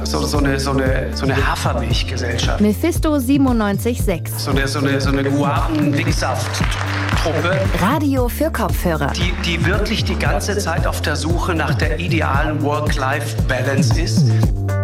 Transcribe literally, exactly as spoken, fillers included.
so, so eine, so eine, so eine Hafermilchgesellschaft. Mephisto siebenundneunzig Komma sechs. So eine, so eine, so eine Guaven-Wicksaft-Truppe. Radio für Kopfhörer. Die, die wirklich die ganze Zeit auf der Suche nach der idealen Work-Life-Balance ist.